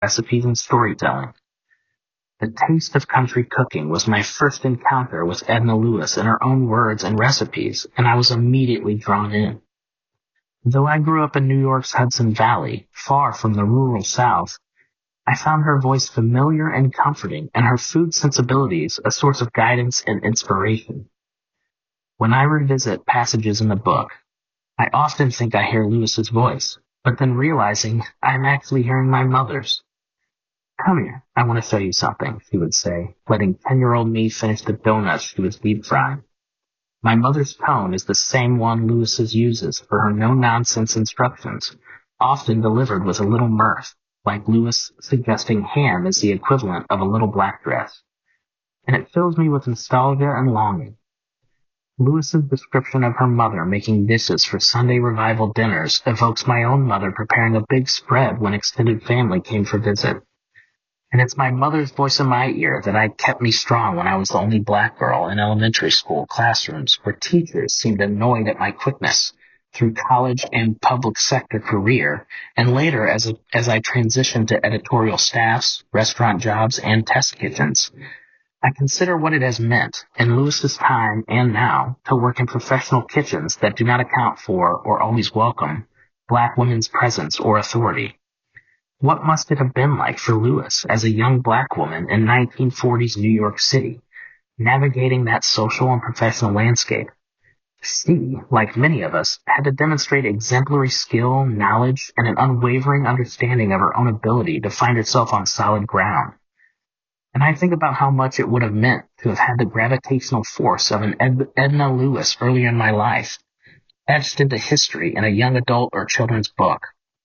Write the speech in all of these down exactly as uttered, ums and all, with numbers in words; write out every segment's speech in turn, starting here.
recipes and storytelling. The Taste of Country Cooking was my first encounter with Edna Lewis in her own words and recipes, and I was immediately drawn in. Though I grew up in New York's Hudson Valley, far from the rural South, I found her voice familiar and comforting, and her food sensibilities a source of guidance and inspiration. When I revisit passages in the book, I often think I hear Lewis's voice, but then realizing I'm actually hearing my mother's. "Come here, I want to show you something," she would say, letting ten-year-old me finish the donuts she was deep frying. My mother's tone is the same one Lewis's uses for her no-nonsense instructions, often delivered with a little mirth, like Lewis suggesting ham is the equivalent of a little black dress. And it fills me with nostalgia and longing. Lewis's description of her mother making dishes for Sunday revival dinners evokes my own mother preparing a big spread when extended family came for visit. And it's my mother's voice in my ear that I kept me strong when I was the only black girl in elementary school classrooms where teachers seemed annoyed at my quickness, through college and public sector career, and later as a, as I transitioned to editorial staffs, restaurant jobs, and test kitchens. I consider what it has meant, in Lewis's time and now, to work in professional kitchens that do not account for, or always welcome, black women's presence or authority. What must it have been like for Lewis as a young black woman in nineteen forties New York City, navigating that social and professional landscape? She, like many of us, had to demonstrate exemplary skill, knowledge, and an unwavering understanding of her own ability to find herself on solid ground. And I think about how much it would have meant to have had the gravitational force of an Ed- Edna Lewis earlier in my life, etched into history in a young adult or children's book.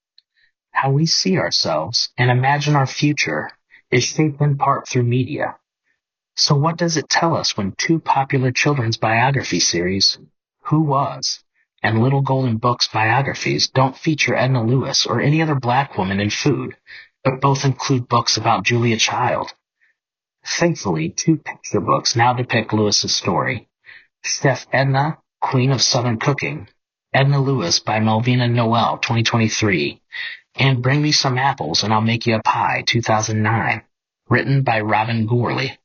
How we see ourselves and imagine our future is shaped in part through media. So what does it tell us when two popular children's biography series, Who Was and Little Golden Books biographies, don't feature Edna Lewis or any other black woman in food, but both include books about Julia Child? Thankfully, two picture books now depict Lewis's story. Chef Edna, Queen of Southern Cooking, Edna Lewis by Melvina Noel, twenty twenty-three, and Bring Me Some Apples and I'll Make You a Pie, two thousand nine, written by Robin Gourley.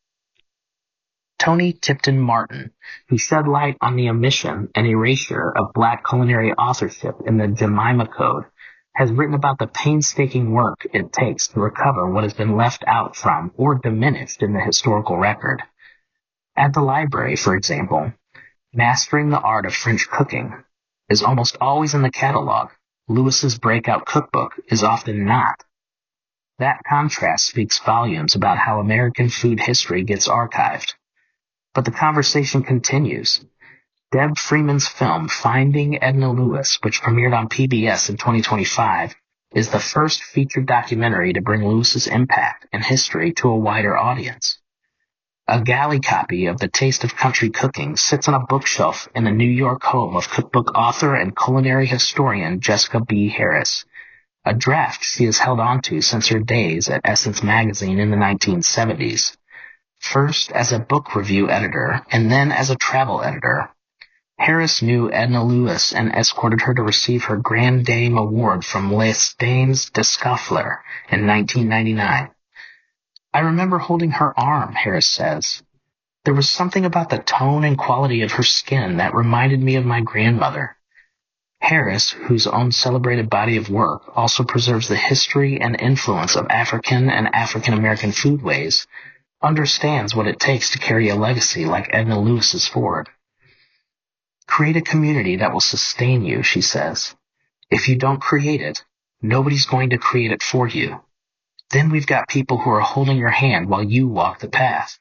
Tony Tipton Martin, who shed light on the omission and erasure of black culinary authorship in the Jemima Code, has written about the painstaking work it takes to recover what has been left out from or diminished in the historical record. At the library, for example, Mastering the Art of French Cooking is almost always in the catalog. Lewis's breakout cookbook is often not. That contrast speaks volumes about how American food history gets archived. But the conversation continues. Deb Freeman's film Finding Edna Lewis, which premiered on P B S in twenty twenty-five, is the first featured documentary to bring Lewis's impact and history to a wider audience. A galley copy of The Taste of Country Cooking sits on a bookshelf in the New York home of cookbook author and culinary historian Jessica B. Harris, a draft she has held onto since her days at Essence magazine in the nineteen seventies, first as a book review editor and then as a travel editor. Harris knew Edna Lewis and escorted her to receive her Grand Dame Award from Les Dames d'Escoffier in nineteen ninety-nine. I remember holding her arm, Harris says. There was something about the tone and quality of her skin that reminded me of my grandmother. Harris, whose own celebrated body of work also preserves the history and influence of African and African-American foodways, understands what it takes to carry a legacy like Edna Lewis's forward. Create a community that will sustain you, she says. If you don't create it, nobody's going to create it for you. Then we've got people who are holding your hand while you walk the path.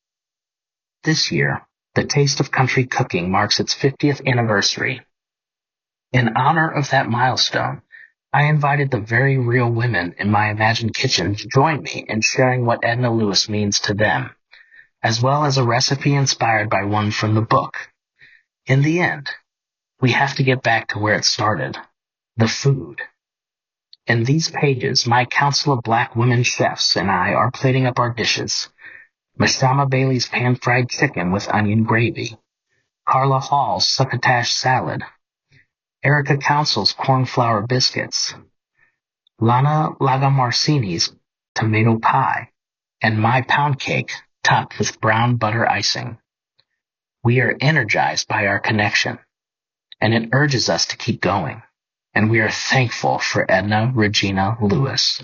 This year, The Taste of Country Cooking marks its fiftieth anniversary. In honor of that milestone, I invited the very real women in my imagined kitchen to join me in sharing what Edna Lewis means to them, as well as a recipe inspired by one from the book. In the end, we have to get back to where it started, the food. In these pages, my council of black women chefs and I are plating up our dishes. Mashama Bailey's pan-fried chicken with onion gravy, Carla Hall's succotash salad, Erica Council's cornflour biscuits, Lana Lagamarcini's tomato pie, and my pound cake topped with brown butter icing. We are energized by our connection, and it urges us to keep going, and we are thankful for Edna Regina Lewis.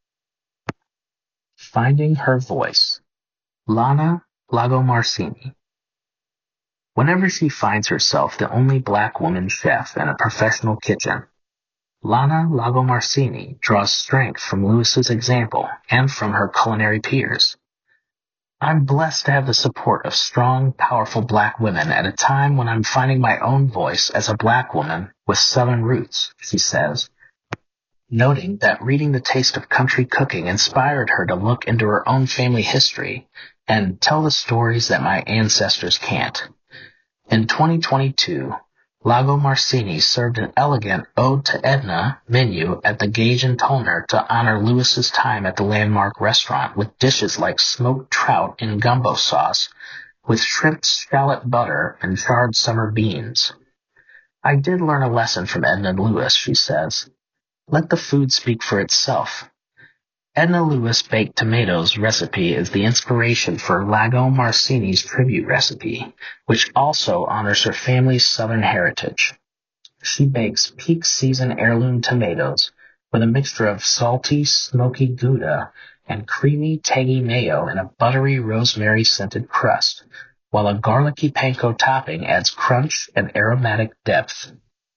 Finding her voice. Lana Lagomarsini. Whenever she finds herself the only black woman chef in a professional kitchen, Lana Lagomarsini draws strength from Lewis's example and from her culinary peers. I'm blessed to have the support of strong, powerful black women at a time when I'm finding my own voice as a black woman with Southern roots, she says, noting that reading The Taste of Country Cooking inspired her to look into her own family history and tell the stories that my ancestors can't. In twenty twenty-two, Lagomarsini served an elegant Ode to Edna menu at the Gage and Tollner to honor Lewis's time at the landmark restaurant with dishes like smoked trout in gumbo sauce with shrimp shallot butter and charred summer beans. I did learn a lesson from Edna Lewis, she says. Let the food speak for itself. Edna Lewis baked tomatoes recipe is the inspiration for Lagomarsini's tribute recipe, which also honors her family's Southern heritage. She bakes peak season heirloom tomatoes with a mixture of salty, smoky Gouda and creamy, tangy mayo in a buttery rosemary-scented crust, while a garlicky panko topping adds crunch and aromatic depth.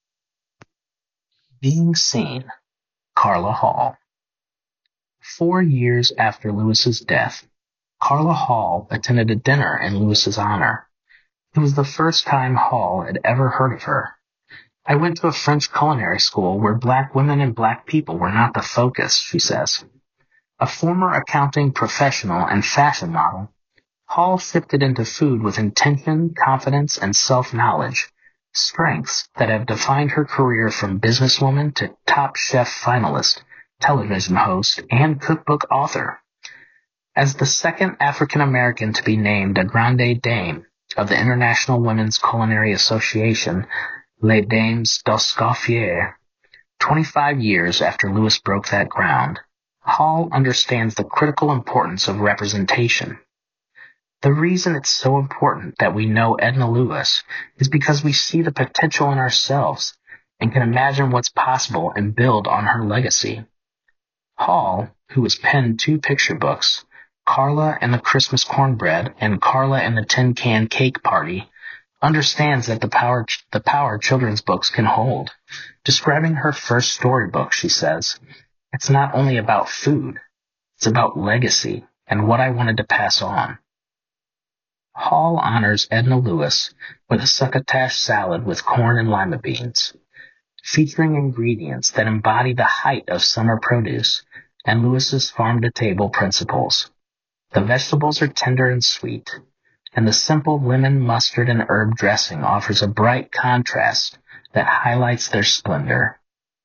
Being seen. Carla Hall. Four years after Lewis's death, Carla Hall attended a dinner in Lewis's honor. It was the first time Hall had ever heard of her. I went to a French culinary school where black women and black people were not the focus, she says. A former accounting professional and fashion model, Hall shifted into food with intention, confidence, and self-knowledge, strengths that have defined her career from businesswoman to Top Chef finalist, television host, and cookbook author. As the second African-American to be named a Grande Dame of the International Women's Culinary Association, Les Dames d'Escoffier, twenty-five years after Lewis broke that ground, Hall understands the critical importance of representation. The reason it's so important that we know Edna Lewis is because we see the potential in ourselves and can imagine what's possible and build on her legacy. Hall, who has penned two picture books, Carla and the Christmas Cornbread and Carla and the Tin Can Cake Party, understands that the power the power children's books can hold. Describing her first storybook, she says, "It's not only about food, it's about legacy and what I wanted to pass on." Hall honors Edna Lewis with a succotash salad with corn and lima beans, featuring ingredients that embody the height of summer produce and Lewis's farm-to-table principles. The vegetables are tender and sweet, and the simple lemon, mustard, and herb dressing offers a bright contrast that highlights their splendor.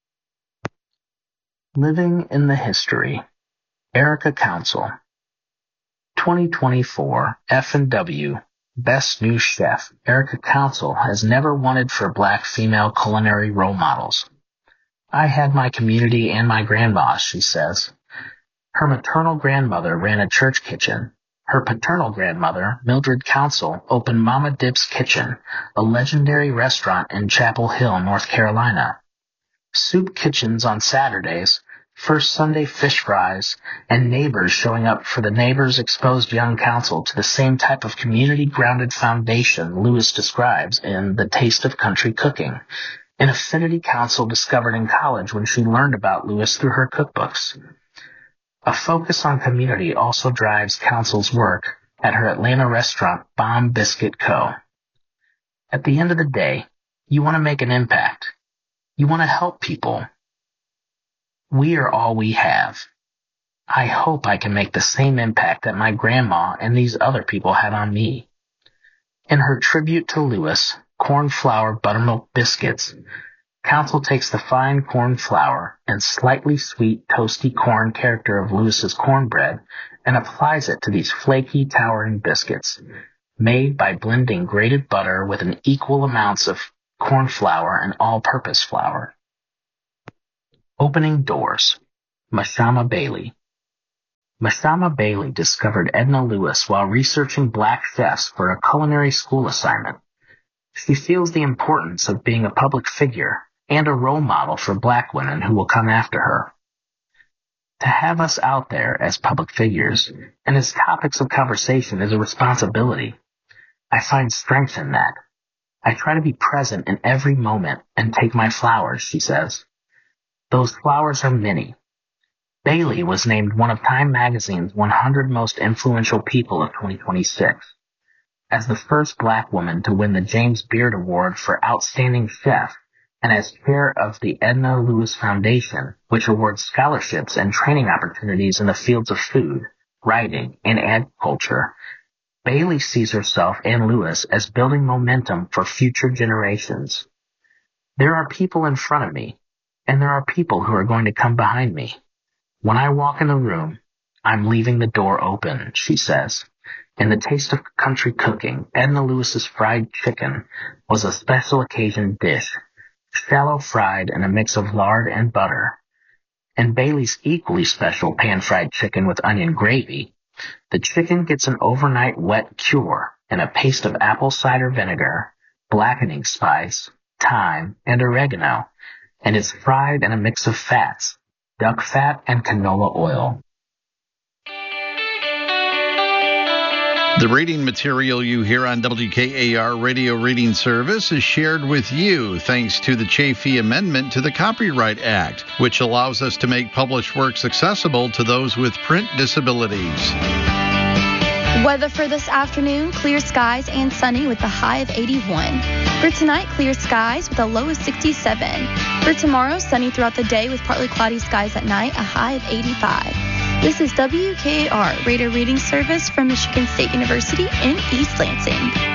Living in the History. Erica Council. twenty twenty-four F and W Best New Chef Erica Council has never wanted for black female culinary role models. I had my community and my grandmas, she says. Her maternal grandmother ran a church kitchen. Her paternal grandmother, Mildred Council, opened Mama Dip's Kitchen, a legendary restaurant in Chapel Hill, North Carolina. Soup kitchens on Saturdays, First Sunday fish fries, and neighbors showing up for the Neighbors exposed young council to the same type of community-grounded foundation Lewis describes in The Taste of Country Cooking, an affinity council discovered in college when she learned about Lewis through her cookbooks. A focus on community also drives council's work at her Atlanta restaurant, Bomb Biscuit Co. At the end of the day, you want to make an impact. You want to help people. We are all we have. I hope I can make the same impact that my grandma and these other people had on me. In her tribute to Lewis, Corn Flour Buttermilk Biscuits, Council takes the fine corn flour and slightly sweet toasty corn character of Lewis's cornbread and applies it to these flaky, towering biscuits, made by blending grated butter with an equal amounts of corn flour and all-purpose flour. Opening Doors. Mashama Bailey. Mashama Bailey discovered Edna Lewis while researching black chefs for a culinary school assignment. She feels the importance of being a public figure and a role model for black women who will come after her. To have us out there as public figures and as topics of conversation is a responsibility. I find strength in that. I try to be present in every moment and take my flowers, she says. Those flowers are many. Bailey was named one of Time Magazine's one hundred most influential people of twenty twenty-six. As the first black woman to win the James Beard Award for Outstanding Chef, and as chair of the Edna Lewis Foundation, which awards scholarships and training opportunities in the fields of food, writing, and agriculture, Bailey sees herself and Lewis as building momentum for future generations. There are people in front of me, and there are people who are going to come behind me. When I walk in the room, I'm leaving the door open, she says. In the taste of country cooking, Edna Lewis's fried chicken was a special occasion dish, shallow fried in a mix of lard and butter. In Bailey's equally special pan-fried chicken with onion gravy, the chicken gets an overnight wet cure in a paste of apple cider vinegar, blackening spice, thyme, and oregano, and is fried in a mix of fats, duck fat and canola oil. The reading material you hear on W K A R Radio Reading Service is shared with you thanks to the Chafee Amendment to the Copyright Act, which allows us to make published works accessible to those with print disabilities. Weather for this afternoon, clear skies and sunny with a high of eighty-one. For tonight, clear skies with a low of sixty-seven. For tomorrow, sunny throughout the day with partly cloudy skies at night, a high of eighty-five. This is W K A R Radio Reading Service from Michigan State University in East Lansing.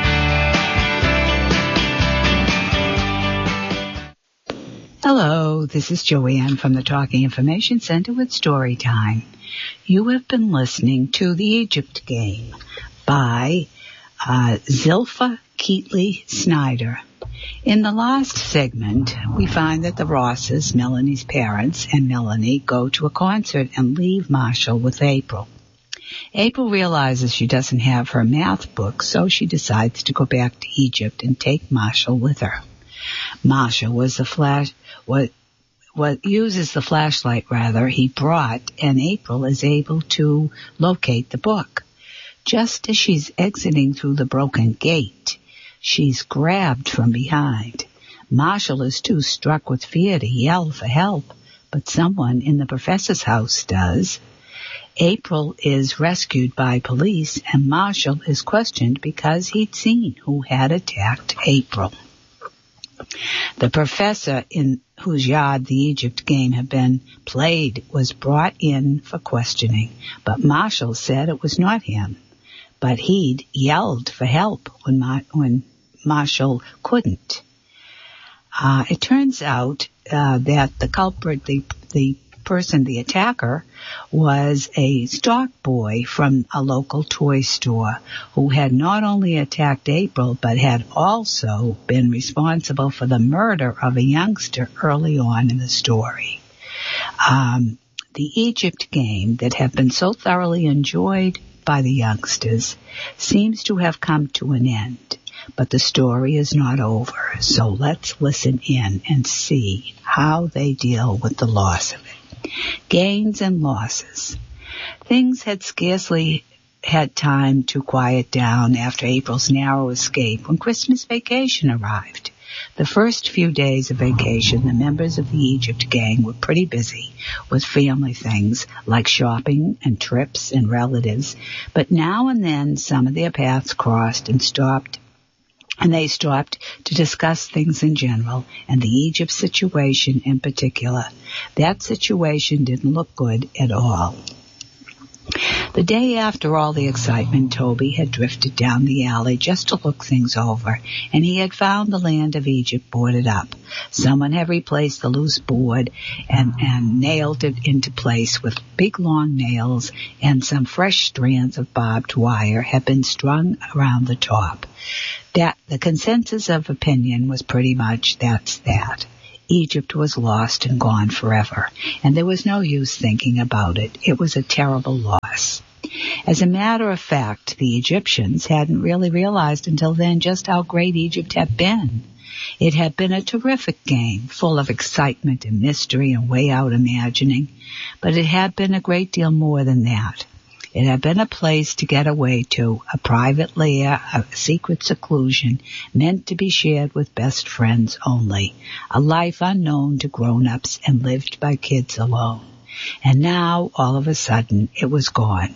Hello, this is Joanne from the Talking Information Center with Storytime. You have been listening to The Egypt Game by uh, Zilpha Keatley Snyder. In the last segment, we find that the Rosses, Melanie's parents, and Melanie go to a concert and leave Marshall with April. April realizes she doesn't have her math book, so she decides to go back to Egypt and take Marshall with her. Marshall was the flash, what, what uses the flashlight rather he brought, and April is able to locate the book. Just as she's exiting through the broken gate, she's grabbed from behind. Marshall is too struck with fear to yell for help, but someone in the professor's house does. April is rescued by police, and Marshall is questioned because he'd seen who had attacked April. The professor in whose yard the Egypt Game had been played was brought in for questioning, but Marshall said it was not him. But he'd yelled for help when Mar- when Marshall couldn't. Uh, it turns out uh, that the culprit, the the person, the attacker, was a stock boy from a local toy store who had not only attacked April but had also been responsible for the murder of a youngster early on in the story. Um, the Egypt Game that had been so thoroughly enjoyed by the youngsters seems to have come to an end. But the story is not over, so let's listen in and see how they deal with the loss of it. Gains and losses. Things had scarcely had time to quiet down after April's narrow escape when Christmas vacation arrived. The first few days of vacation, the members of the Egypt Gang were pretty busy with family things like shopping and trips and relatives, but now and then some of their paths crossed and stopped And they stopped to discuss things in general and the Egypt situation in particular. That situation didn't look good at all. The day after all the excitement, Toby had drifted down the alley just to look things over, and he had found the land of Egypt boarded up. Someone had replaced the loose board and, and nailed it into place with big long nails, and some fresh strands of barbed wire had been strung around the top. That the consensus of opinion was pretty much that's that. Egypt was lost and gone forever, and there was no use thinking about it. It was a terrible loss. As a matter of fact, the Egyptians hadn't really realized until then just how great Egypt had been. It had been a terrific game, full of excitement and mystery and way-out imagining, but it had been a great deal more than that. It had been a place to get away to, a private lair, a secret seclusion meant to be shared with best friends only, a life unknown to grown-ups and lived by kids alone. And now, all of a sudden, it was gone.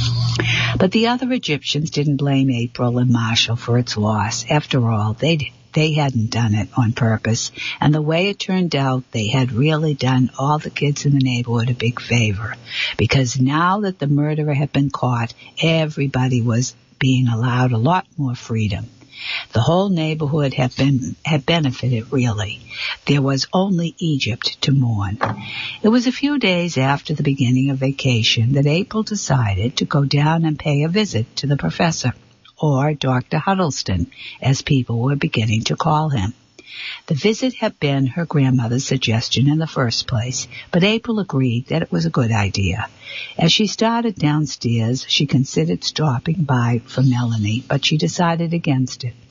But the other Egyptians didn't blame April and Marshall for its loss. After all, they'd They hadn't done it on purpose, and the way it turned out, they had really done all the kids in the neighborhood a big favor, because now that the murderer had been caught, everybody was being allowed a lot more freedom. The whole neighborhood had been had benefited, really. There was only Egypt to mourn. It was a few days after the beginning of vacation that April decided to go down and pay a visit to the professor, or Doctor Huddleston, as people were beginning to call him. The visit had been her grandmother's suggestion in the first place, but April agreed that it was a good idea. As she started downstairs, she considered stopping by for Melanie, but she decided against it.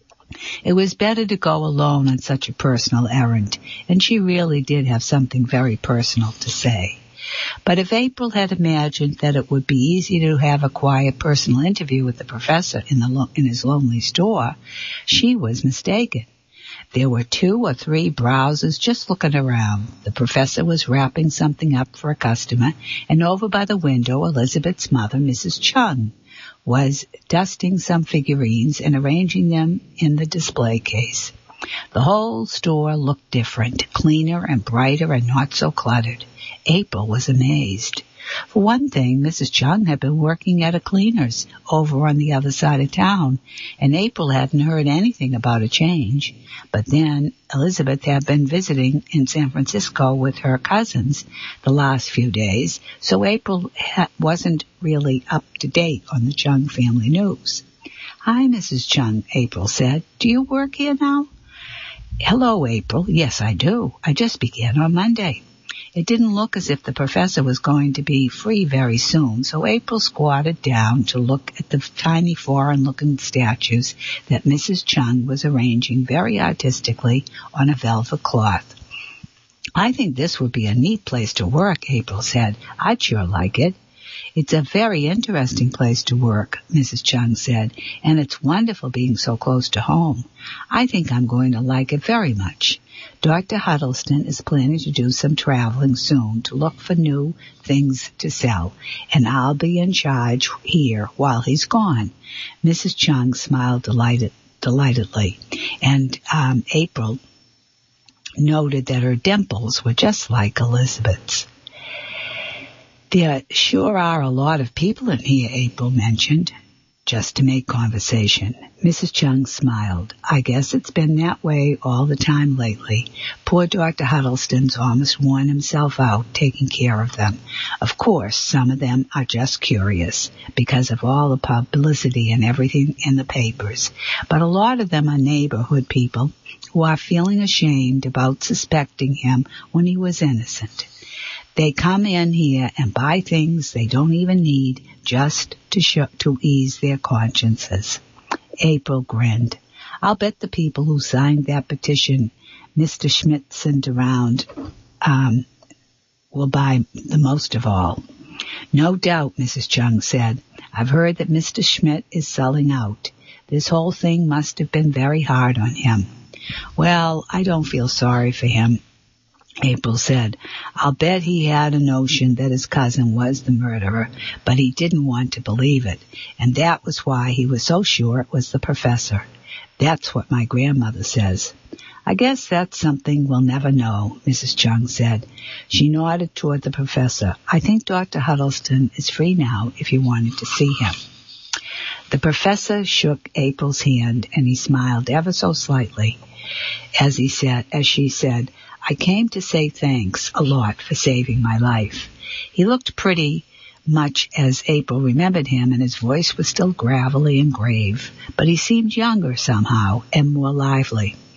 It was better to go alone on such a personal errand, and she really did have something very personal to say. But if April had imagined that it would be easy to have a quiet personal interview with the professor in the lo- in his lonely store, she was mistaken. There were two or three browsers just looking around. The professor was wrapping something up for a customer, and over by the window, Elizabeth's mother, Missus Chung, was dusting some figurines and arranging them in the display case. The whole store looked different, cleaner and brighter and not so cluttered. April was amazed. For one thing, Missus Chung had been working at a cleaner's over on the other side of town, and April hadn't heard anything about a change. But then Elizabeth had been visiting in San Francisco with her cousins the last few days, so April ha- wasn't really up to date on the Chung family news. "Hi, Missus Chung," April said. "Do you work here now?" "Hello, April. Yes, I do. I just began on Monday." It didn't look as if the professor was going to be free very soon, so April squatted down to look at the tiny foreign-looking statues that Missus Chung was arranging very artistically on a velvet cloth. "I think this would be a neat place to work," April said. "I'd sure like it." "It's a very interesting place to work," Missus Chung said, "and it's wonderful being so close to home. I think I'm going to like it very much. Doctor Huddleston is planning to do some traveling soon to look for new things to sell, and I'll be in charge here while he's gone." Missus Chung smiled delighted, delightedly, and um, April noted that her dimples were just like Elizabeth's. "There sure are a lot of people in here," April mentioned, just to make conversation. Missus Chung smiled. "I guess it's been that way all the time lately. Poor Doctor Huddleston's almost worn himself out taking care of them. Of course, some of them are just curious because of all the publicity and everything in the papers. But a lot of them are neighborhood people who are feeling ashamed about suspecting him when he was innocent. They come in here and buy things they don't even need just to show, to ease their consciences." April grinned. "I'll bet the people who signed that petition Mister Schmidt sent around um, will buy the most of all." "No doubt," Missus Chung said. "I've heard that Mister Schmidt is selling out. This whole thing must have been very hard on him." "Well, I don't feel sorry for him," April said. "I'll bet he had a notion that his cousin was the murderer, but he didn't want to believe it, and that was why he was so sure it was the professor. That's what my grandmother says." "I guess that's something we'll never know," Missus Chung said. She nodded toward the professor. "I think Doctor Huddleston is free now if you wanted to see him." The professor shook April's hand, and he smiled ever so slightly as he said, as she said, "I came to say thanks a lot for saving my life." He looked pretty much as April remembered him, and his voice was still gravelly and grave, but he seemed younger somehow and more lively.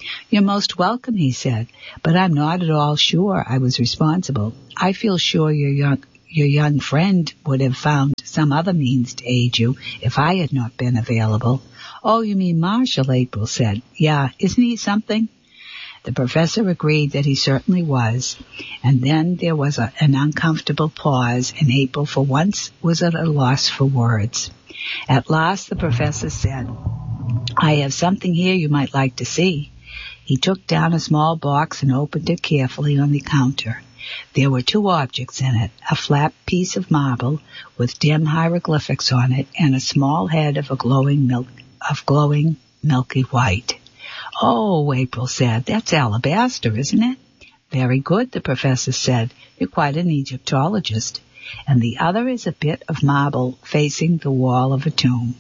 You're most welcome, he said, but I'm not at all sure I was responsible. I feel sure your young, your young friend would have found some other means to aid you if I had not been available. Oh, you mean Marshall, April said. Yeah, isn't he something? The professor agreed that he certainly was, and then there was a, an uncomfortable pause, and April for once was at a loss for words. At last the professor said, I have something here you might like to see. He took down a small box and opened it carefully on the counter. There were two objects in it, a flat piece of marble with dim hieroglyphics on it and a small head of a glowing milk, of glowing milky white. Oh, April said, that's alabaster, isn't it? Very good, the professor said. You're quite an Egyptologist. And the other is a bit of marble facing the wall of a tomb.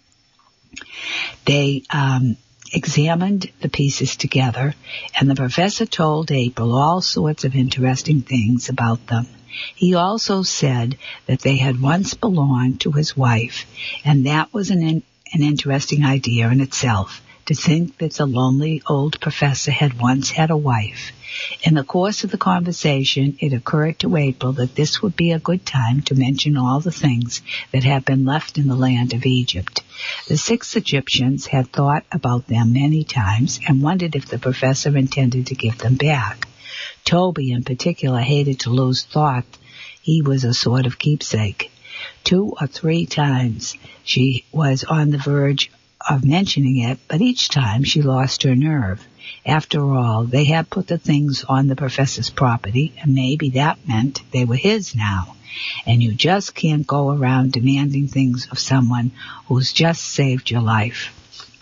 They um, examined the pieces together, and the professor told April all sorts of interesting things about them. He also said that they had once belonged to his wife, and that was an, in, an interesting idea in itself, to think that the lonely old professor had once had a wife. In the course of the conversation, it occurred to April that this would be a good time to mention all the things that had been left in the land of Egypt. The six Egyptians had thought about them many times and wondered if the professor intended to give them back. Toby, in particular, hated to lose thought he was a sort of keepsake. Two or three times she was on the verge of mentioning it, but each time she lost her nerve. After all, they had put the things on the professor's property, and maybe that meant they were his now. And you just can't go around demanding things of someone who's just saved your life.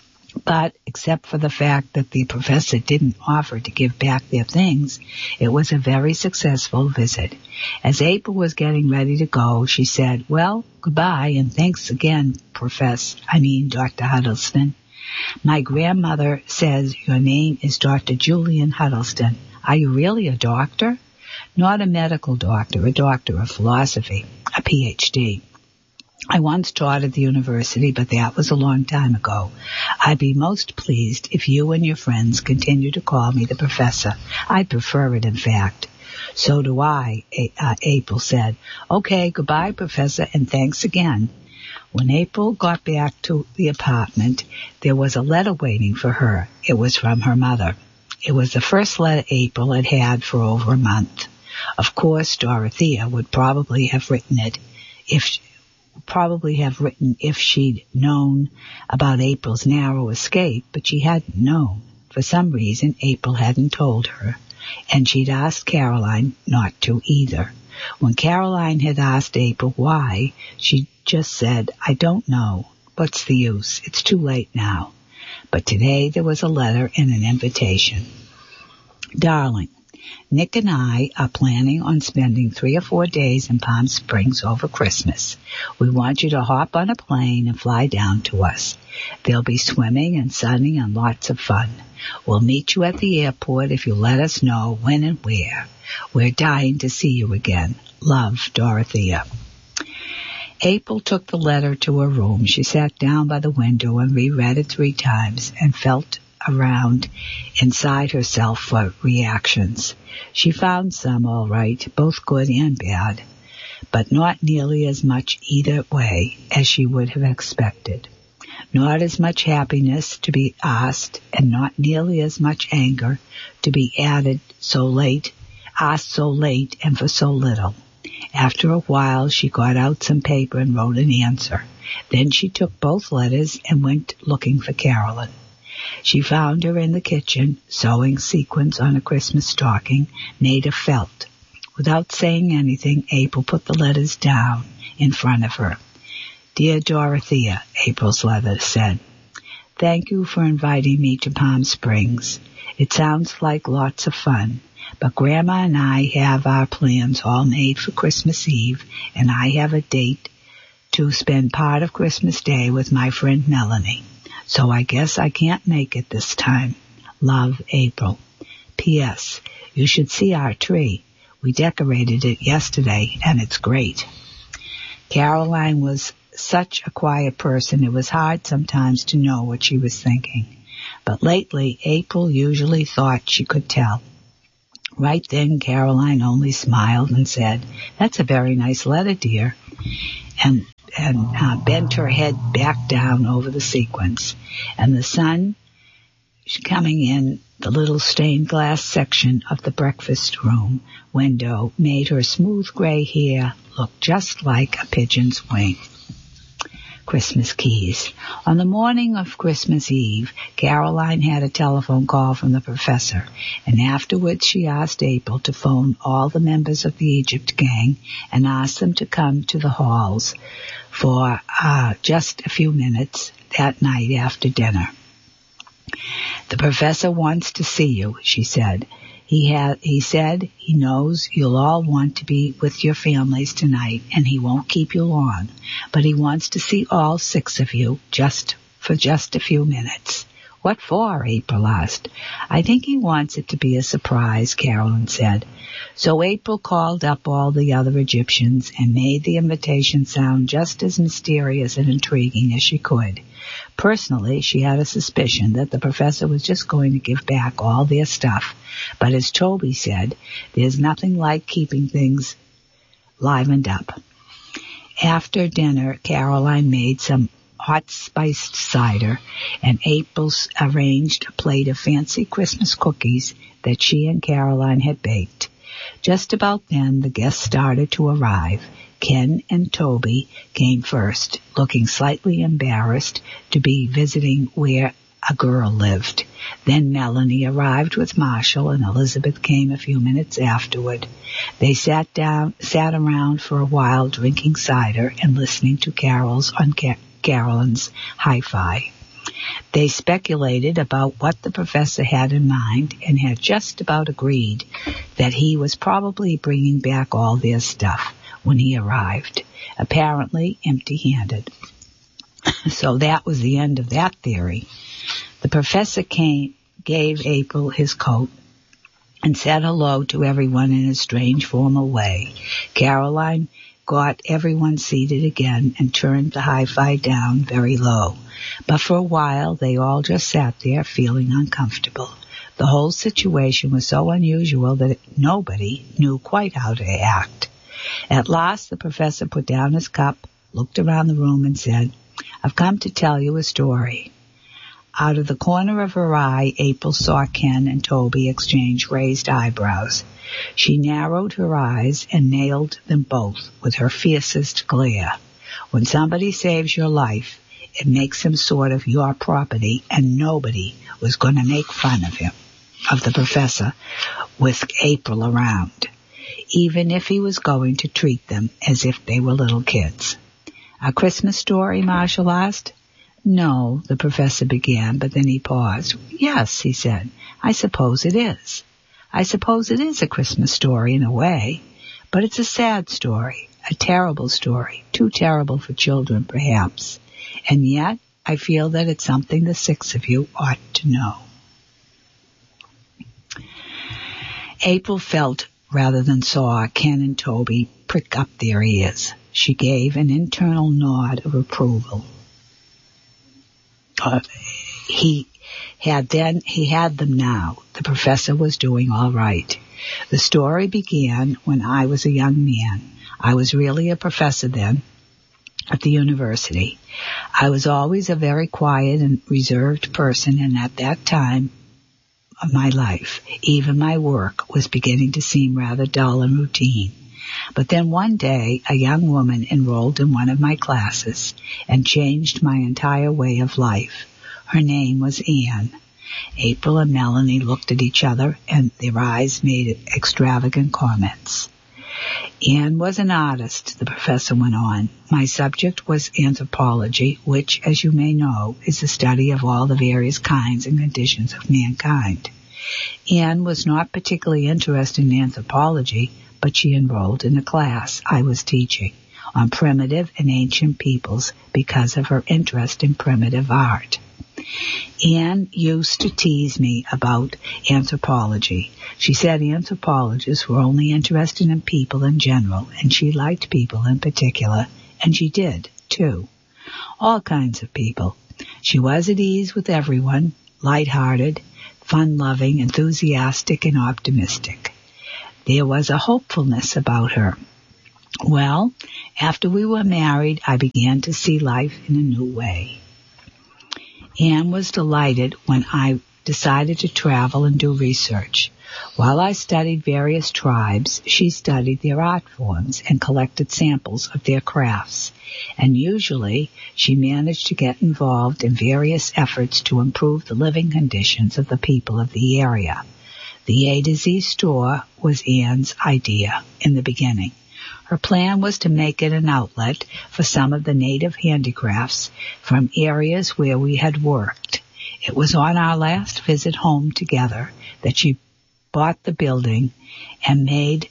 But, except for the fact that the professor didn't offer to give back their things, it was a very successful visit. As April was getting ready to go, she said, well, goodbye, and thanks again, Professor, I mean, Doctor Huddleston. My grandmother says your name is Doctor Julian Huddleston. Are you really a doctor? Not a medical doctor, a doctor of philosophy, a P H D. I once taught at the university, but that was a long time ago. I'd be most pleased if you and your friends continue to call me the professor. I'd prefer it, in fact. So do I, A- uh, April said. Okay, goodbye, Professor, and thanks again. When April got back to the apartment, there was a letter waiting for her. It was from her mother. It was the first letter April had had for over a month. Of course, Dorothea would probably have written it if she, probably have written if she'd known about April's narrow escape, but she hadn't known. For some reason, April hadn't told her, and she'd asked Caroline not to either. When Caroline had asked April why, she just said, I don't know. What's the use? It's too late now. But today there was a letter and an invitation. Darling, Nick and I are planning on spending three or four days in Palm Springs over Christmas. We want you to hop on a plane and fly down to us. There'll be swimming and sunning and lots of fun. We'll meet you at the airport if you let us know when and where. We're dying to see you again. Love, Dorothea. April took the letter to her room. She sat down by the window and reread it three times and felt around inside herself for reactions. She found some, all right, both good and bad, but not nearly as much either way as she would have expected. Not as much happiness to be asked, and not nearly as much anger to be added so late, asked so late and for so little. After a while, she got out some paper and wrote an answer. Then she took both letters and went looking for Carolyn. She found her in the kitchen, sewing sequins on a Christmas stocking made of felt. Without saying anything, April put the letters down in front of her. Dear Dorothea, April's letter said, thank you for inviting me to Palm Springs. It sounds like lots of fun, but Grandma and I have our plans all made for Christmas Eve, and I have a date to spend part of Christmas Day with my friend Melanie. So I guess I can't make it this time. Love, April. P S. You should see our tree. We decorated it yesterday, and it's great. Caroline was such a quiet person, it was hard sometimes to know what she was thinking. but lately April usually thought she could tell. Right then, Caroline only smiled and said, "That's a very nice letter, dear," and and uh, bent her head back down over the sequence. And the sun coming in the little stained glass section of the breakfast room window made her smooth gray hair look just like a pigeon's wing. Christmas keys. On the morning of Christmas Eve, Caroline had a telephone call from the professor, and afterwards she asked April to phone all the members of the Egypt gang and ask them to come to the halls for uh, just a few minutes that night after dinner. "The professor wants to see you," she said. He had, he said he knows you'll all want to be with your families tonight, and he won't keep you long, but he wants to see all six of you just for just a few minutes. "What for?" April asked. "I think he wants it to be a surprise," Carolyn said. So April called up all the other Egyptians and made the invitation sound just as mysterious and intriguing as she could. Personally, she had a suspicion that the professor was just going to give back all their stuff, but as Toby said, there's nothing like keeping things livened up. After dinner, Caroline made some hot spiced cider, and April arranged a plate of fancy Christmas cookies that she and Caroline had baked. Just about then, the guests started to arrive. Ken and Toby came first, looking slightly embarrassed to be visiting where a girl lived. Then Melanie arrived with Marshall, and Elizabeth came a few minutes afterward. They sat down, sat around for a while drinking cider and listening to carols on Car- Carolyn's hi-fi. They speculated about what the professor had in mind and had just about agreed that he was probably bringing back all their stuff when he arrived, apparently empty-handed. So that was the end of that theory. The professor came, gave April his coat and said hello to everyone in a strange formal way. Caroline got everyone seated again and turned the hi-fi down very low. But for a while, they all just sat there feeling uncomfortable. The whole situation was so unusual that nobody knew quite how to act. At last, the professor put down his cup, looked around the room, and said, "I've come to tell you a story." Out of the corner of her eye, April saw Ken and Toby exchange raised eyebrows. She narrowed her eyes and nailed them both with her fiercest glare. When somebody saves your life, it makes him sort of your property, and nobody was going to make fun of him, of the professor, with April around, even if he was going to treat them as if they were little kids. "A Christmas story?" Marshall asked. "No," the professor began, but then he paused. "Yes," he said, "I suppose it is. I suppose it is a Christmas story in a way, but it's a sad story, a terrible story, too terrible for children, perhaps. And yet, I feel that it's something the six of you ought to know." April felt, rather than saw, Ken and Toby prick up their ears. She gave an internal nod of approval. Uh, he had then, he had them now. The professor was doing all right. "The story began when I was a young man. I was really a professor then at the university. I was always a very quiet and reserved person, and at that time of my life, even my work was beginning to seem rather dull and routine. But then one day, a young woman enrolled in one of my classes and changed my entire way of life. Her name was Anne." April and Melanie looked at each other, and their eyes made extravagant comments. "Anne was an artist," the professor went on. "My subject was anthropology, which, as you may know, is the study of all the various kinds and conditions of mankind. Anne was not particularly interested in anthropology, but she enrolled in a class I was teaching on primitive and ancient peoples because of her interest in primitive art. Anne used to tease me about anthropology. She said anthropologists were only interested in people in general, and she liked people in particular, and she did, too. All kinds of people. She was at ease with everyone, light-hearted, fun-loving, enthusiastic, and optimistic. There was a hopefulness about her. Well, after we were married, I began to see life in a new way. Anne was delighted when I decided to travel and do research. While I studied various tribes, she studied their art forms and collected samples of their crafts. And usually, she managed to get involved in various efforts to improve the living conditions of the people of the area. The A to Z store was Anne's idea in the beginning. Her plan was to make it an outlet for some of the native handicrafts from areas where we had worked. It was on our last visit home together that she bought the building and made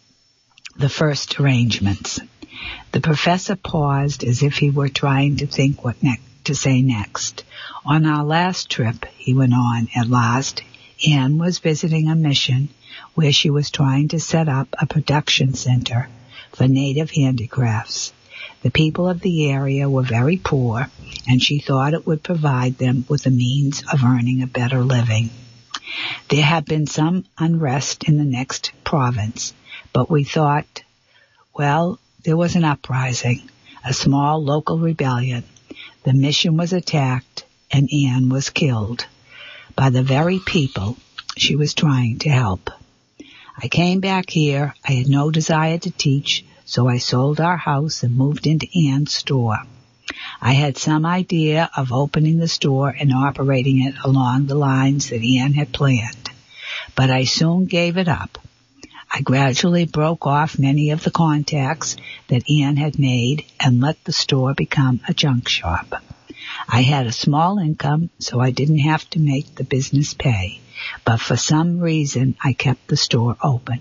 the first arrangements. The professor paused as if he were trying to think what ne- to say next. On our last trip, he went on at last, Anne was visiting a mission where she was trying to set up a production center for native handicrafts. The people of the area were very poor, and she thought it would provide them with the means of earning a better living. There had been some unrest in the next province, but we thought, well, there was an uprising, a small local rebellion. The mission was attacked, and Anne was killed by the very people she was trying to help. I came back here. I had no desire to teach, so I sold our house and moved into Anne's store. I had some idea of opening the store and operating it along the lines that Anne had planned, but I soon gave it up. I gradually broke off many of the contacts that Anne had made and let the store become a junk shop. I had a small income, so I didn't have to make the business pay, but for some reason I kept the store open.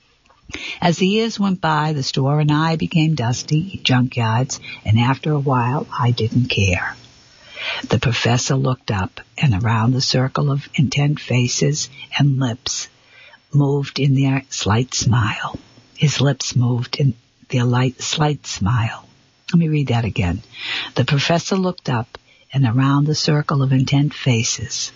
As the years went by, the store and I became dusty junkyards, and after a while, I didn't care. The professor looked up, and around the circle of intent faces and lips moved in their slight smile. His lips moved in their light, slight smile. Let me read that again. The professor looked up, and around the circle of intent faces,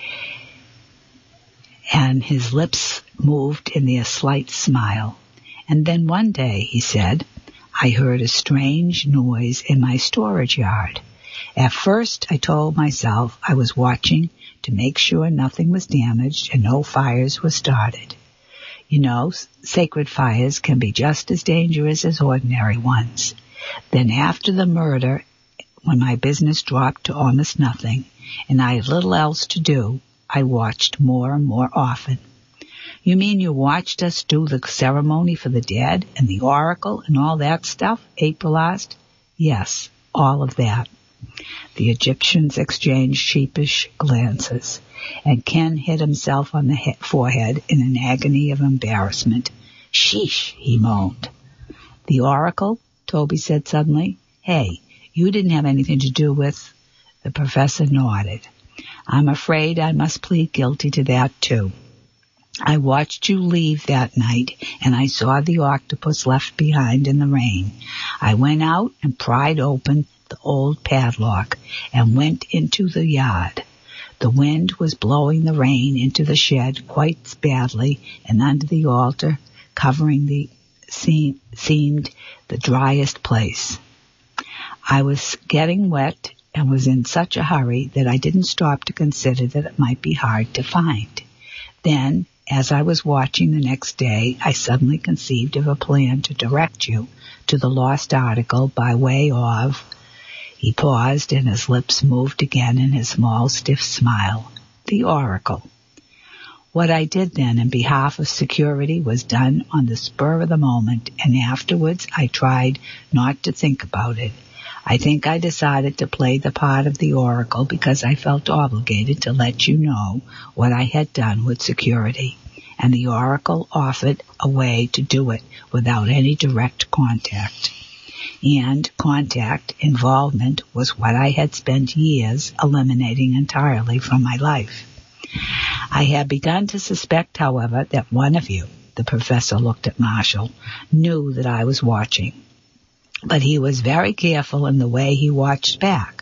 and his lips moved in their slight smile. And then one day, he said, I heard a strange noise in my storage yard. At first, I told myself I was watching to make sure nothing was damaged and no fires were started. You know, sacred fires can be just as dangerous as ordinary ones. Then after the murder, when my business dropped to almost nothing, and I had little else to do, I watched more and more often. You mean you watched us do the ceremony for the dead and the oracle and all that stuff? April asked. Yes, all of that. The Egyptians exchanged sheepish glances, and Ken hit himself on the he- forehead in an agony of embarrassment. Sheesh, he moaned. The oracle? Toby said suddenly. Hey, you didn't have anything to do with... The professor nodded. I'm afraid I must plead guilty to that, too. I watched you leave that night, and I saw the octopus left behind in the rain. I went out and pried open the old padlock and went into the yard. The wind was blowing the rain into the shed quite badly, and under the altar, covering the seam, seemed the driest place. I was getting wet and was in such a hurry that I didn't stop to consider that it might be hard to find. Then, as I was watching the next day, I suddenly conceived of a plan to direct you to the lost article by way of... He paused, and his lips moved again in his small, stiff smile. The oracle. What I did then in behalf of security was done on the spur of the moment, and afterwards I tried not to think about it. I think I decided to play the part of the oracle because I felt obligated to let you know what I had done with security, and the oracle offered a way to do it without any direct contact. And contact, involvement, was what I had spent years eliminating entirely from my life. I had begun to suspect, however, that one of you, the professor looked at Marshall, knew that I was watching. But he was very careful in the way he watched back.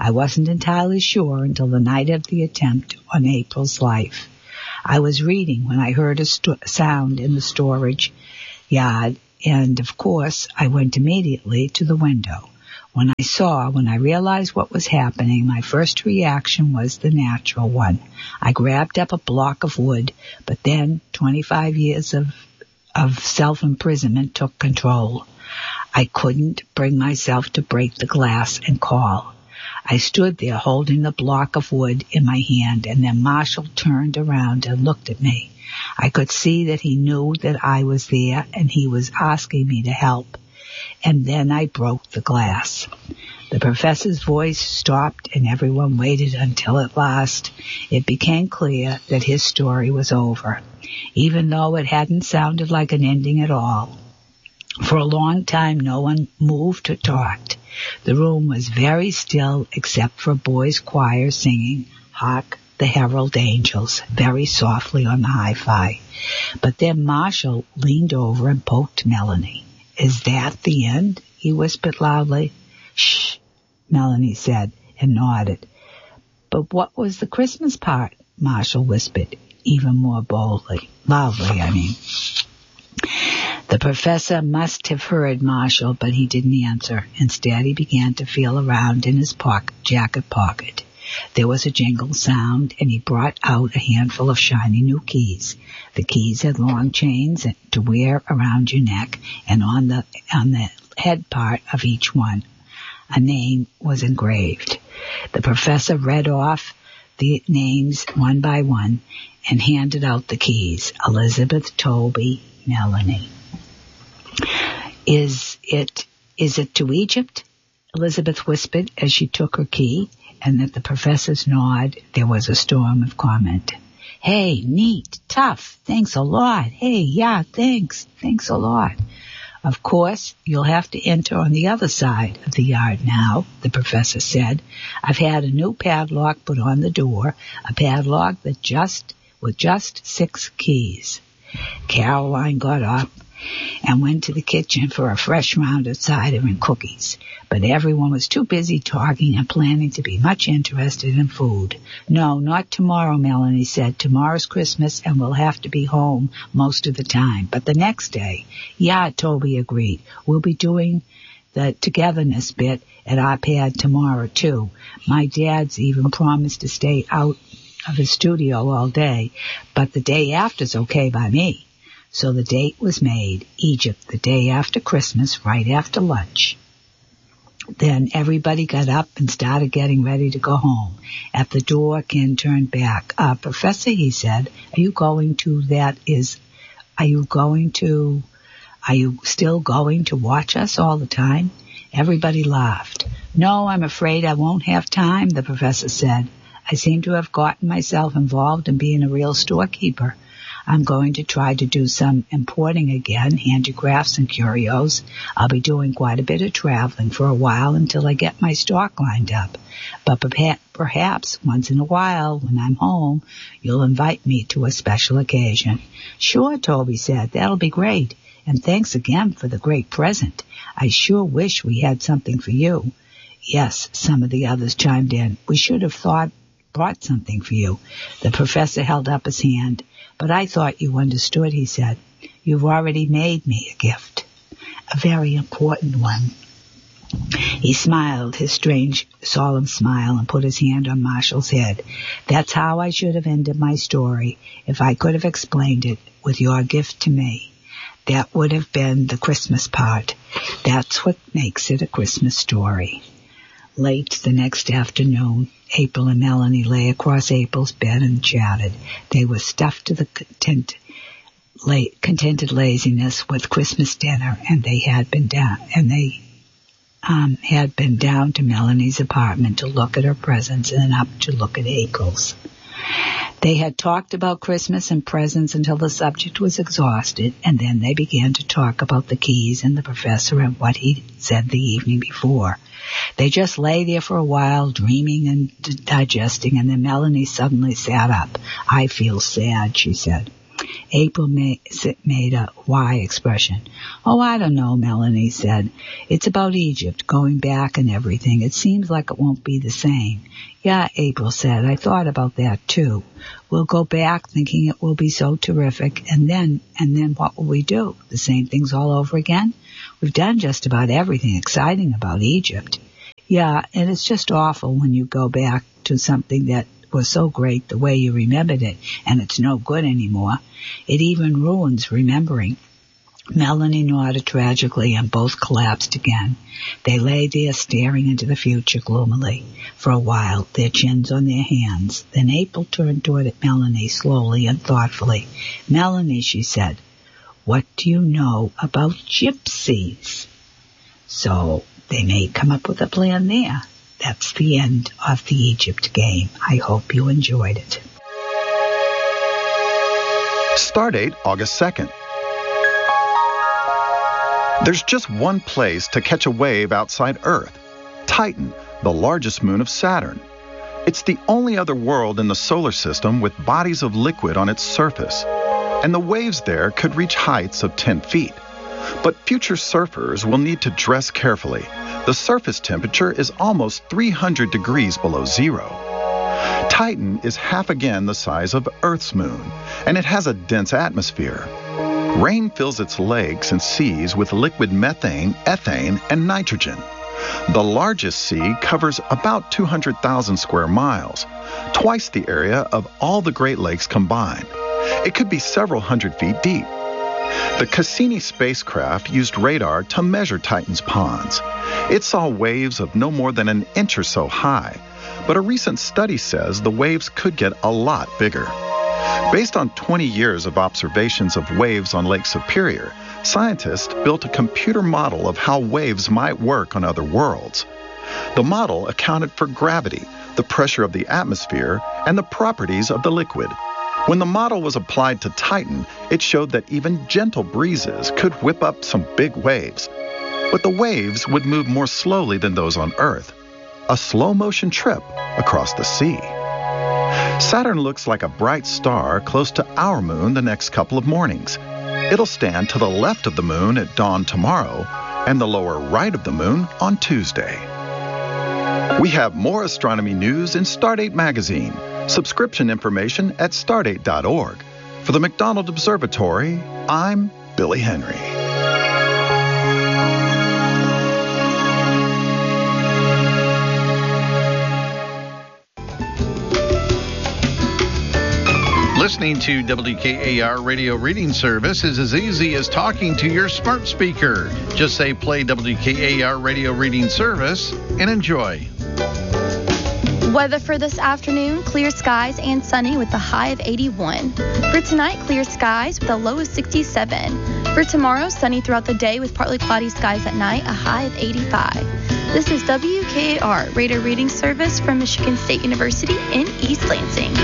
I wasn't entirely sure until the night of the attempt on April's life. I was reading when I heard a st- sound in the storage yard, and of course I went immediately to the window. When I saw, when I realized what was happening, my first reaction was the natural one. I grabbed up a block of wood, but then twenty-five years of, of self-imprisonment took control. I couldn't bring myself to break the glass and call. I stood there holding the block of wood in my hand, and then Marshall turned around and looked at me. I could see that he knew that I was there, and he was asking me to help. And then I broke the glass. The professor's voice stopped, and everyone waited until at last it became clear that his story was over, even though it hadn't sounded like an ending at all. For a long time, no one moved or talked. The room was very still except for a boys' choir singing Hark the Herald Angels very softly on the hi-fi. But then Marshall leaned over and poked Melanie. Is that the end? He whispered loudly. Shh, Melanie said and nodded. But what was the Christmas part? Marshall whispered, even more boldly. Loudly, I mean. The professor must have heard Marshall, but he didn't answer. Instead, he began to feel around in his pocket, jacket pocket. There was a jingle sound, and he brought out a handful of shiny new keys. The keys had long chains to wear around your neck, and on the on the head part of each one, a name was engraved. The professor read off the names one by one and handed out the keys. Elizabeth, Toby, Melanie. Is it, is it to Egypt? Elizabeth whispered as she took her key, and at the professor's nod, there was a storm of comment. Hey, neat, tough, thanks a lot. Hey, yeah, thanks, thanks a lot. Of course, you'll have to enter on the other side of the yard now, the professor said. I've had a new padlock put on the door, a padlock that just, with just six keys. Caroline got up and went to the kitchen for a fresh round of cider and cookies. But everyone was too busy talking and planning to be much interested in food. No, not tomorrow, Melanie said. Tomorrow's Christmas and we'll have to be home most of the time. But the next day, yeah, Toby agreed. We'll be doing the togetherness bit at our pad tomorrow, too. My dad's even promised to stay out of his studio all day, but the day after's okay by me. So the date was made, Egypt, the day after Christmas, right after lunch. Then everybody got up and started getting ready to go home. At the door, Ken turned back. Uh, Professor, he said, are you going to, that is, are you going to, are you still going to watch us all the time? Everybody laughed. No, I'm afraid I won't have time, the professor said. I seem to have gotten myself involved in being a real storekeeper. I'm going to try to do some importing again, handicrafts and curios. I'll be doing quite a bit of traveling for a while until I get my stock lined up. But perhaps once in a while, when I'm home, you'll invite me to a special occasion. Sure, Toby said. That'll be great. And thanks again for the great present. I sure wish we had something for you. Yes, some of the others chimed in. We should have thought, brought something for you. The professor held up his hand. But I thought you understood, he said. You've already made me a gift. A very important one. He smiled, his strange, solemn smile, and put his hand on Marshall's head. That's how I should have ended my story, if I could have explained it with your gift to me. That would have been the Christmas part. That's what makes it a Christmas story. Late the next afternoon, April and Melanie lay across April's bed and chatted. They were stuffed to the content, la- contented laziness with Christmas dinner, and they had been down, and they um, had been down to Melanie's apartment to look at her presents and up to look at April's. They had talked about Christmas and presents until the subject was exhausted, and then they began to talk about the keys and the professor and what he said the evening before. They just lay there for a while, dreaming and d- digesting, and then Melanie suddenly sat up. I feel sad, she said. April made, made a why expression. Oh, I don't know, Melanie said. It's about Egypt, going back and everything. It seems like it won't be the same. Yeah, April said. I thought about that too. We'll go back thinking it will be so terrific, and then, and then what will we do? The same things all over again? We've done just about everything exciting about Egypt. Yeah, and it's just awful when you go back to something that was so great the way you remembered it, and it's no good anymore. It even ruins remembering. Melanie nodded tragically, and both collapsed again. They lay there staring into the future gloomily. For a while, their chins on their hands. Then April turned toward Melanie slowly and thoughtfully. Melanie, she said, what do you know about gypsies? So they may come up with a plan there. That's the end of the Egypt game. I hope you enjoyed it. Stardate August second. There's just one place to catch a wave outside Earth, Titan, the largest moon of Saturn. It's the only other world in the solar system with bodies of liquid on its surface, and the waves there could reach heights of ten feet. But future surfers will need to dress carefully. The surface temperature is almost three hundred degrees below zero. Titan is half again the size of Earth's moon, and it has a dense atmosphere. Rain fills its lakes and seas with liquid methane, ethane, and nitrogen. The largest sea covers about two hundred thousand square miles, twice the area of all the Great Lakes combined. It could be several hundred feet deep. The Cassini spacecraft used radar to measure Titan's ponds. It saw waves of no more than an inch or so high, but a recent study says the waves could get a lot bigger. Based on twenty years of observations of waves on Lake Superior, scientists built a computer model of how waves might work on other worlds. The model accounted for gravity, the pressure of the atmosphere, and the properties of the liquid. When the model was applied to Titan, it showed that even gentle breezes could whip up some big waves. But the waves would move more slowly than those on Earth, a slow-motion trip across the sea. Saturn looks like a bright star close to our moon the next couple of mornings. It'll stand to the left of the moon at dawn tomorrow and the lower right of the moon on Tuesday. We have more astronomy news in Stardate magazine. Subscription information at stardate dot org. For the McDonald Observatory, I'm Billy Henry. Listening to W K A R Radio Reading Service is as easy as talking to your smart speaker. Just say play W K A R Radio Reading Service and enjoy. Weather for this afternoon, clear skies and sunny with a high of eighty-one. For tonight, clear skies with a low of sixty-seven. For tomorrow, sunny throughout the day with partly cloudy skies at night, a high of eighty-five. This is W K A R Radio Reading Service from Michigan State University in East Lansing.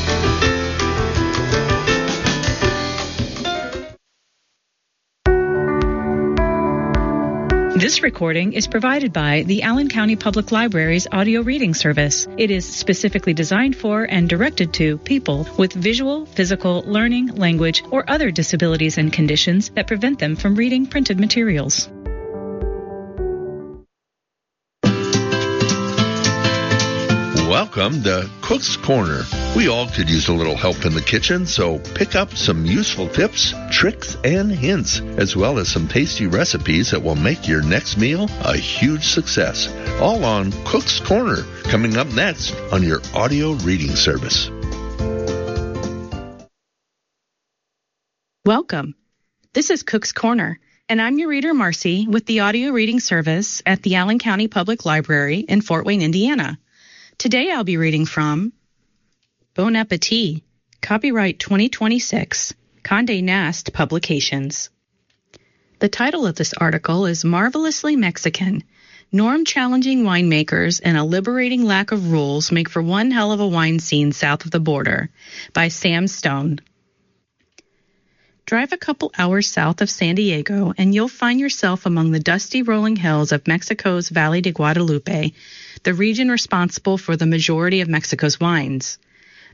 This recording is provided by the Allen County Public Library's audio reading service. It is specifically designed for and directed to people with visual, physical, learning, language, or other disabilities and conditions that prevent them from reading printed materials. Welcome to Cook's Corner. We all could use a little help in the kitchen, so pick up some useful tips, tricks, and hints, as well as some tasty recipes that will make your next meal a huge success. All on Cook's Corner, coming up next on your audio reading service. Welcome. This is Cook's Corner, and I'm your reader, Marcy, with the audio reading service at the Allen County Public Library in Fort Wayne, Indiana. Today I'll be reading from Bon Appetit, copyright twenty twenty-six, Condé Nast Publications. The title of this article is Marvelously Mexican. Norm-challenging winemakers and a liberating lack of rules make for one hell of a wine scene south of the border, by Sam Stone. Drive a couple hours south of San Diego and you'll find yourself among the dusty rolling hills of Mexico's Valle de Guadalupe, the region responsible for the majority of Mexico's wines.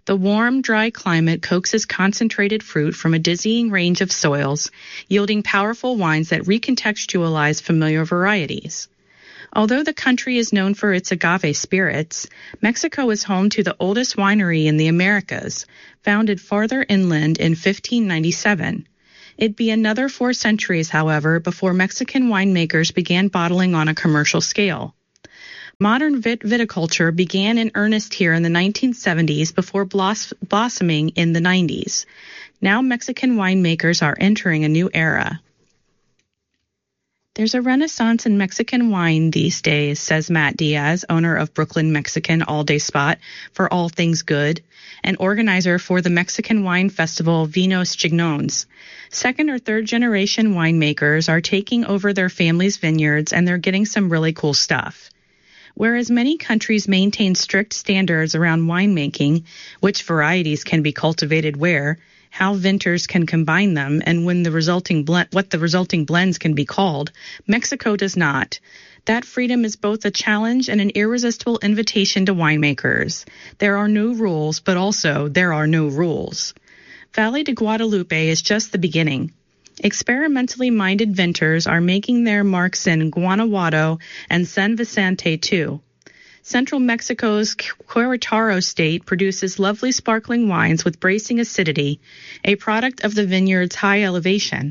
The warm, dry climate coaxes concentrated fruit from a dizzying range of soils, yielding powerful wines that recontextualize familiar varieties. Although the country is known for its agave spirits, Mexico is home to the oldest winery in the Americas, founded farther inland in fifteen ninety-seven. It'd be another four centuries, however, before Mexican winemakers began bottling on a commercial scale. Modern vit- viticulture began in earnest here in the nineteen seventies before bloss- blossoming in the nineties. Now Mexican winemakers are entering a new era. There's a renaissance in Mexican wine these days, says Matt Diaz, owner of Brooklyn Mexican all-day spot for all things good, and organizer for the Mexican wine festival Vinos Chignones. Second or third generation winemakers are taking over their families' vineyards, and they're getting some really cool stuff. Whereas many countries maintain strict standards around winemaking, which varieties can be cultivated where, how vintners can combine them, and when the resulting blend, what the resulting blends can be called, Mexico does not. That freedom is both a challenge and an irresistible invitation to winemakers. There are no rules, but also there are no rules. Valle de Guadalupe is just the beginning. Experimentally minded vintners are making their marks in Guanajuato and San Vicente too. Central Mexico's Querétaro state produces lovely sparkling wines with bracing acidity, a product of the vineyard's high elevation.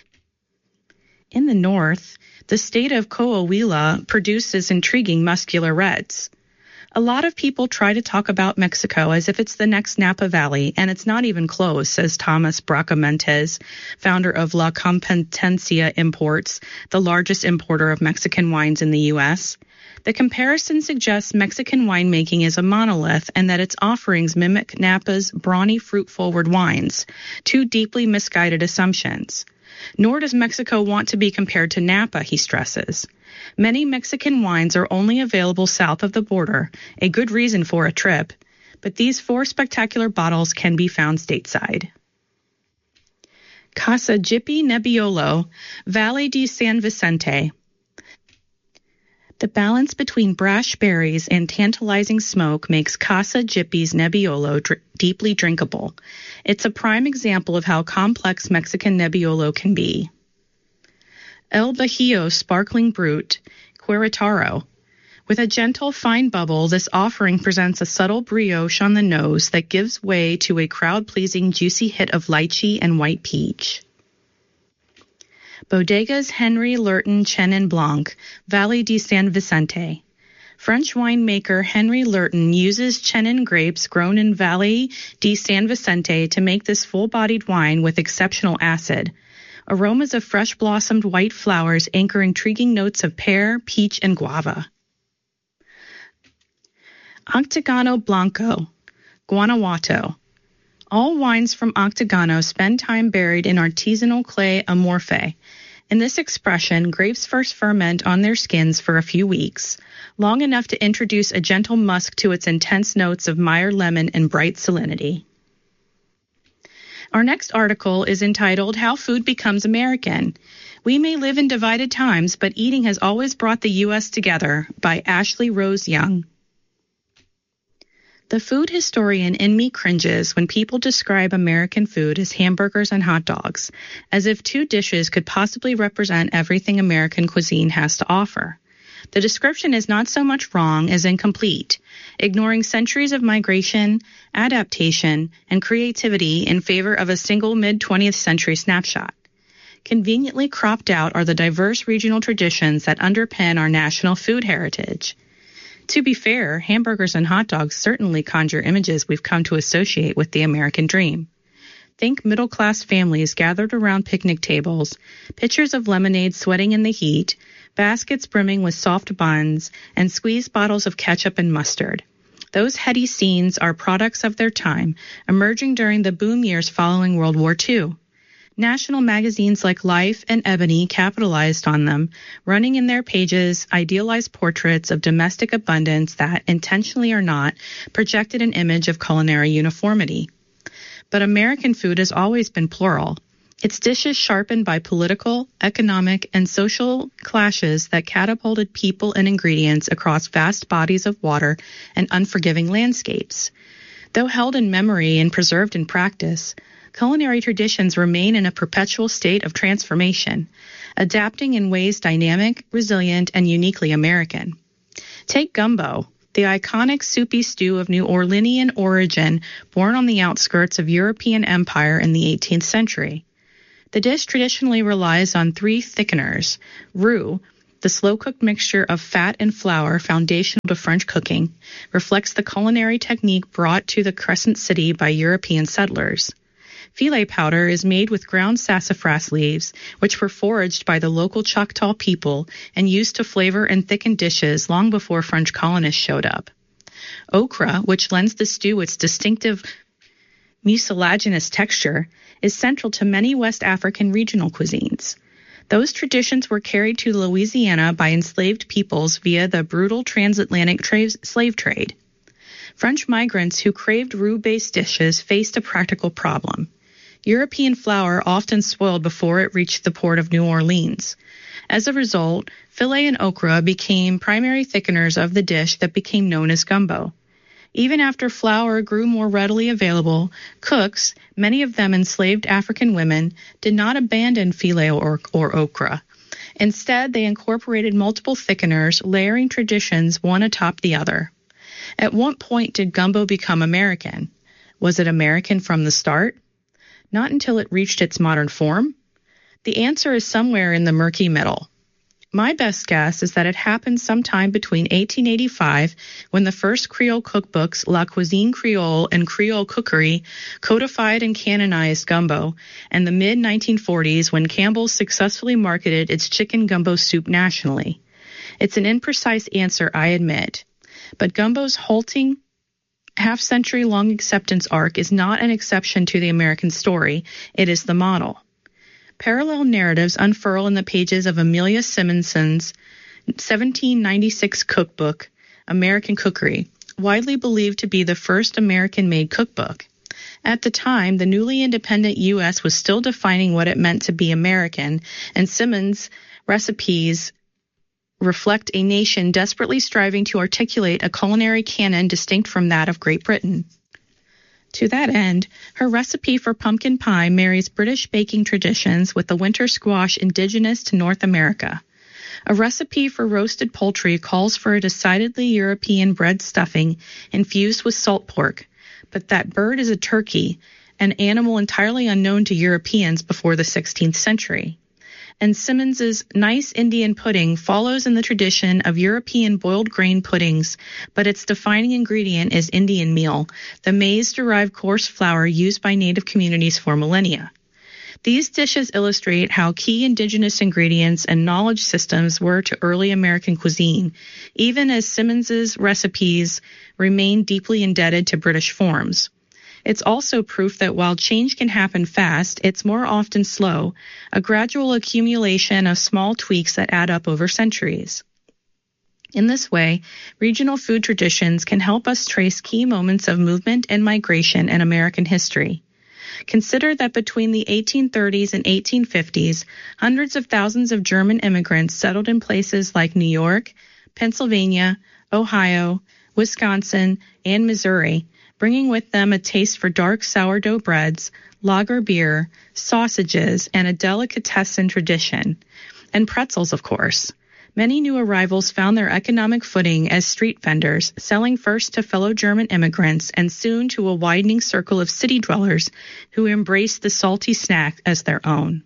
In the north, the state of Coahuila produces intriguing muscular reds. A lot of people try to talk about Mexico as if it's the next Napa Valley, and it's not even close, says Thomas Bracamontes, founder of La Competencia Imports, the largest importer of Mexican wines in the U S The comparison suggests Mexican winemaking is a monolith and that its offerings mimic Napa's brawny, fruit-forward wines, two deeply misguided assumptions. Nor does Mexico want to be compared to Napa, he stresses. Many Mexican wines are only available south of the border, a good reason for a trip, but these four spectacular bottles can be found stateside. Casa Jippy Nebbiolo, Valle de San Vicente. The balance between brash berries and tantalizing smoke makes Casa Jippy's Nebbiolo dr- deeply drinkable. It's a prime example of how complex Mexican Nebbiolo can be. El Bajío Sparkling Brut, Querétaro. With a gentle, fine bubble, this offering presents a subtle brioche on the nose that gives way to a crowd-pleasing, juicy hit of lychee and white peach. Bodega's Henry Lurton Chenin Blanc, Valle de San Vicente. French winemaker Henry Lurton uses Chenin grapes grown in Valle de San Vicente to make this full-bodied wine with exceptional acid. Aromas of fresh-blossomed white flowers anchor intriguing notes of pear, peach, and guava. Octagano Blanco, Guanajuato. All wines from Octagano spend time buried in artisanal clay amorphe. In this expression, grapes first ferment on their skins for a few weeks, long enough to introduce a gentle musk to its intense notes of Meyer lemon and bright salinity. Our next article is entitled, How Food Becomes American. We may live in divided times, but eating has always brought the U S together, by Ashley Rose Young. The food historian in me cringes when people describe American food as hamburgers and hot dogs, as if two dishes could possibly represent everything American cuisine has to offer. The description is not so much wrong as incomplete, ignoring centuries of migration, adaptation, and creativity in favor of a single mid-twentieth century snapshot. Conveniently cropped out are the diverse regional traditions that underpin our national food heritage. To be fair, hamburgers and hot dogs certainly conjure images we've come to associate with the American dream. Think middle-class families gathered around picnic tables, pitchers of lemonade sweating in the heat, baskets brimming with soft buns, and squeezed bottles of ketchup and mustard. Those heady scenes are products of their time, emerging during the boom years following World War Two. National magazines like Life and Ebony capitalized on them, running in their pages idealized portraits of domestic abundance that, intentionally or not, projected an image of culinary uniformity. But American food has always been plural. Its dishes sharpened by political, economic, and social clashes that catapulted people and ingredients across vast bodies of water and unforgiving landscapes. Though held in memory and preserved in practice, culinary traditions remain in a perpetual state of transformation, adapting in ways dynamic, resilient, and uniquely American. Take gumbo, the iconic soupy stew of New Orleanian origin born on the outskirts of European empire in the eighteenth century. The dish traditionally relies on three thickeners: roux, the slow-cooked mixture of fat and flour foundational to French cooking, reflects the culinary technique brought to the Crescent City by European settlers. Filet powder is made with ground sassafras leaves, which were foraged by the local Choctaw people and used to flavor and thicken dishes long before French colonists showed up. Okra, which lends the stew its distinctive mucilaginous texture, is central to many West African regional cuisines. Those traditions were carried to Louisiana by enslaved peoples via the brutal transatlantic tra- slave trade. French migrants who craved roux-based dishes faced a practical problem. European flour often spoiled before it reached the port of New Orleans. As a result, filet and okra became primary thickeners of the dish that became known as gumbo. Even after flour grew more readily available, cooks, many of them enslaved African women, did not abandon filet or, or okra. Instead, they incorporated multiple thickeners, layering traditions one atop the other. At what point did gumbo become American? Was it American from the start? Not until it reached its modern form. The answer is somewhere in the murky middle. My best guess is that it happened sometime between eighteen eighty-five, when the first Creole cookbooks, La Cuisine Creole and Creole Cookery, codified and canonized gumbo, and the mid nineteen forties, when Campbell's successfully marketed its chicken gumbo soup nationally. It's an imprecise answer, I admit, but gumbo's halting half-century-long acceptance arc is not an exception to the American story. It is the model. Parallel narratives unfurl in the pages of Amelia Simonson's seventeen ninety-six cookbook, American Cookery, widely believed to be the first American-made cookbook. At the time, the newly independent U S was still defining what it meant to be American, and Simmons' recipes reflect a nation desperately striving to articulate a culinary canon distinct from that of Great Britain. To that end, her recipe for pumpkin pie marries British baking traditions with the winter squash indigenous to North America. A recipe for roasted poultry calls for a decidedly European bread stuffing infused with salt pork, but that bird is a turkey, an animal entirely unknown to Europeans before the sixteenth century. And Simmons's nice Indian pudding follows in the tradition of European boiled grain puddings, but its defining ingredient is Indian meal, the maize-derived coarse flour used by native communities for millennia. These dishes illustrate how key indigenous ingredients and knowledge systems were to early American cuisine, even as Simmons's recipes remain deeply indebted to British forms. It's also proof that while change can happen fast, it's more often slow, a gradual accumulation of small tweaks that add up over centuries. In this way, regional food traditions can help us trace key moments of movement and migration in American history. Consider that between the eighteen thirties and eighteen fifties, hundreds of thousands of German immigrants settled in places like New York, Pennsylvania, Ohio, Wisconsin, and Missouri, bringing with them a taste for dark sourdough breads, lager beer, sausages, and a delicatessen tradition. And pretzels, of course. Many new arrivals found their economic footing as street vendors, selling first to fellow German immigrants and soon to a widening circle of city dwellers who embraced the salty snack as their own.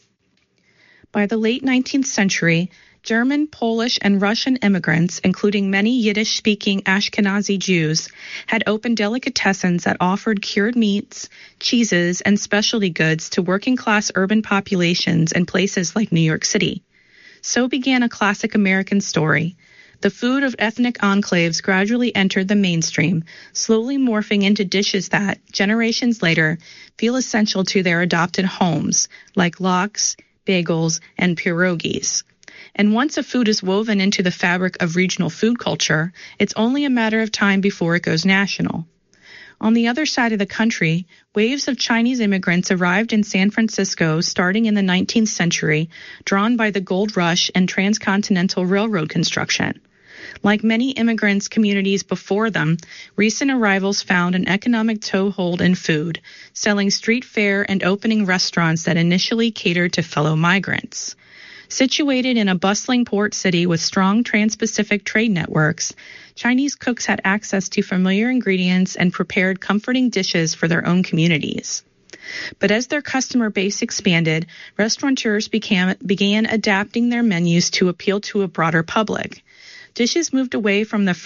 By the late nineteenth century, German, Polish, and Russian immigrants, including many Yiddish-speaking Ashkenazi Jews, had opened delicatessens that offered cured meats, cheeses, and specialty goods to working-class urban populations in places like New York City. So began a classic American story. The food of ethnic enclaves gradually entered the mainstream, slowly morphing into dishes that, generations later, feel essential to their adopted homes, like lox, bagels, and pierogies. And once a food is woven into the fabric of regional food culture, it's only a matter of time before it goes national. On the other side of the country, waves of Chinese immigrants arrived in San Francisco starting in the nineteenth century, drawn by the gold rush and transcontinental railroad construction. Like many immigrants' communities before them, recent arrivals found an economic toehold in food, selling street fare and opening restaurants that initially catered to fellow migrants. Situated in a bustling port city with strong trans-Pacific trade networks, Chinese cooks had access to familiar ingredients and prepared comforting dishes for their own communities. But as their customer base expanded, restaurateurs began, began adapting their menus to appeal to a broader public. Dishes moved away from the